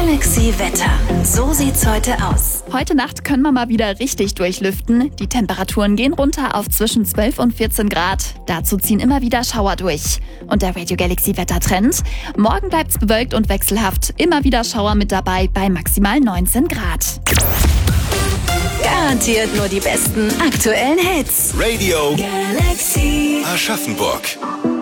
Galaxy Wetter. So sieht's heute aus. Heute Nacht können wir mal wieder richtig durchlüften. Die Temperaturen gehen runter auf zwischen 12 und 14 Grad. Dazu ziehen immer wieder Schauer durch. Und der Radio Galaxy Wettertrend? Morgen bleibt's bewölkt und wechselhaft. Immer wieder Schauer mit dabei bei maximal 19 Grad. Garantiert nur die besten aktuellen Hits. Radio Galaxy. Aschaffenburg.